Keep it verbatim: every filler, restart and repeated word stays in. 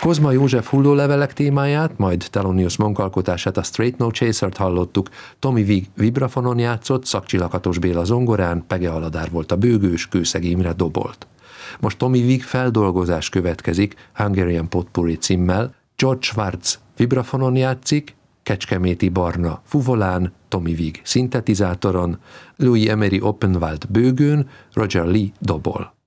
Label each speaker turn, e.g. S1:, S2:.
S1: Kozma József hullólevelek témáját, majd Thelonious Monk alkotását, a Straight No Chaser-t hallottuk, Tommy Vig vibrafonon játszott, Szakcsilakatos Béla zongorán, Pege Aladár volt a bőgős, Kőszeg Imre dobolt. Most Tommy Vig feldolgozás következik Hungarian Potpourri címmel, George Schwartz vibrafonon játszik, Kecskeméti Barna fuvolán, Tommy Vig szintetizátoron, Louis Emery Oppenwald bőgőn, Roger Lee dobol.